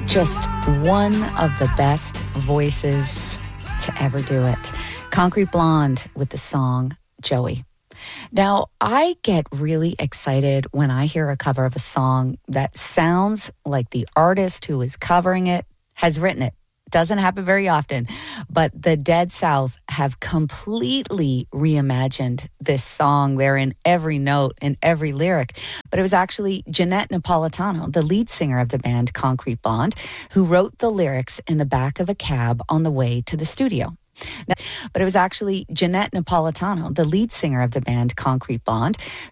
Just one of the best voices to ever do it. Concrete Blonde with the song Joey. Now, I get really excited when I hear a cover of a song that sounds like the artist who is covering it has written it. Doesn't happen very often, but the Dead South have completely reimagined this song. They're in every note, in every lyric. But it was actually Jeanette Napolitano, the lead singer of the band Concrete Blonde, who wrote the lyrics in the back of a cab on the way to the studio. But it was actually Jeanette Napolitano, the lead singer of the band Concrete Blonde,